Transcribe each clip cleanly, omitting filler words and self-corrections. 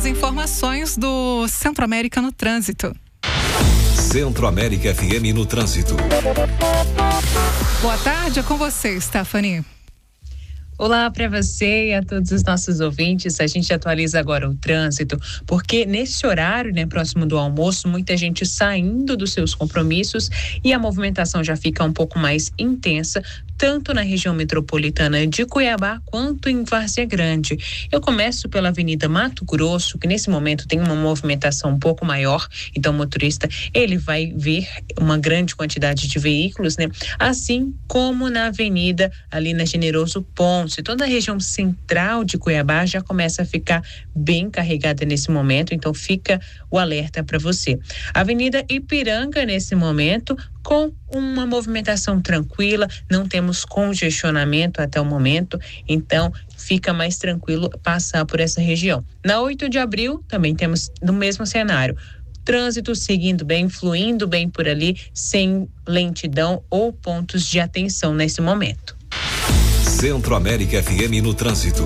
As informações do Centro-América no Trânsito. Centro-América FM no Trânsito. Boa tarde, é com você, Stephanie. Olá para você e a todos os nossos ouvintes. A gente atualiza agora o trânsito, porque nesse horário, próximo do almoço, muita gente saindo dos seus compromissos e a movimentação já fica um pouco mais intensa, tanto na região metropolitana de Cuiabá quanto em Várzea Grande. Eu começo pela Avenida Mato Grosso, que nesse momento tem uma movimentação um pouco maior, então o motorista ele vai ver uma grande quantidade de veículos, assim como na avenida ali na Generoso Ponce. Toda a região central de Cuiabá já começa a ficar bem carregada nesse momento, então fica o alerta para você. Avenida Ipiranga nesse momento com uma movimentação tranquila, não temos congestionamento até o momento, então fica mais tranquilo passar por essa região. Na 8 de abril também temos no mesmo cenário, trânsito seguindo bem, fluindo bem por ali, sem lentidão ou pontos de atenção nesse momento. Centro-América FM no Trânsito.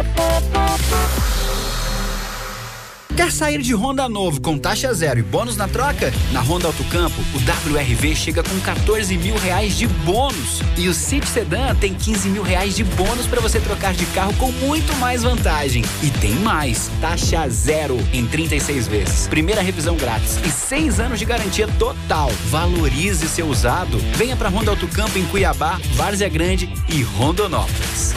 Quer sair de Honda novo com taxa zero e bônus na troca? Na Honda Auto Campo, o WRV chega com 14 mil reais de bônus. E o City Sedan tem 15 mil reais de bônus para você trocar de carro com muito mais vantagem. E tem mais, taxa zero em 36 vezes. Primeira revisão grátis e 6 anos de garantia total. Valorize seu usado. Venha para Honda Auto Campo em Cuiabá, Várzea Grande e Rondonópolis.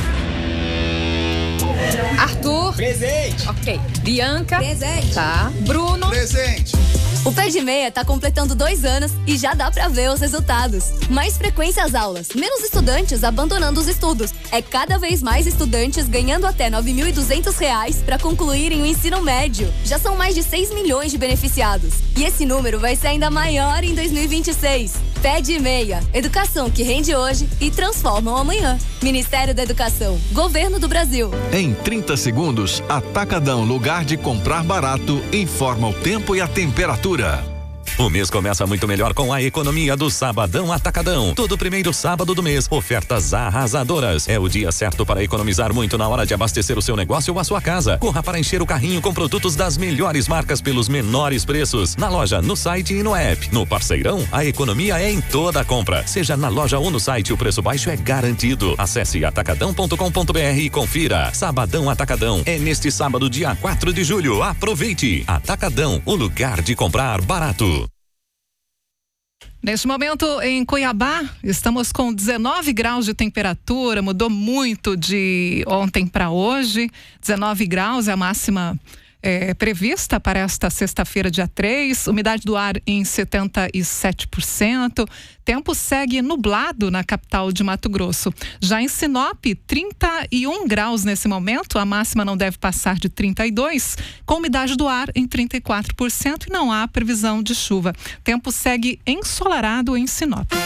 Arthur. Presente. Ok. Bianca. Presente. Tá. Bruno. Presente. O Pé de Meia tá completando 2 anos e já dá pra ver os resultados. Mais frequência às aulas, menos estudantes abandonando os estudos. É cada vez mais estudantes ganhando até R$ 9.200 para concluírem o ensino médio. Já são mais de 6 milhões de beneficiados. E esse número vai ser ainda maior em 2026. Pé de Meia, educação que rende hoje e transforma o amanhã. Ministério da Educação, Governo do Brasil. Em 30 segundos, Atacadão, lugar de comprar barato, informa o tempo e a temperatura. O mês começa muito melhor com a economia do Sabadão Atacadão. Todo primeiro sábado do mês, ofertas arrasadoras. É o dia certo para economizar muito na hora de abastecer o seu negócio ou a sua casa. Corra para encher o carrinho com produtos das melhores marcas pelos menores preços. Na loja, no site e no app. No Parceirão, a economia é em toda a compra. Seja na loja ou no site, o preço baixo é garantido. Acesse atacadão.com.br e confira. Sabadão Atacadão é neste sábado, dia 4 de julho. Aproveite. Atacadão, o lugar de comprar barato. Neste momento, em Cuiabá, estamos com 19 graus de temperatura, mudou muito de ontem para hoje. 19 graus é a máxima prevista para esta sexta-feira, dia 3. Umidade do ar em 77%. Tempo segue nublado na capital de Mato Grosso. Já em Sinop, 31 graus nesse momento. A máxima não deve passar de 32, com umidade do ar em 34% e não há previsão de chuva. Tempo segue ensolarado em Sinop.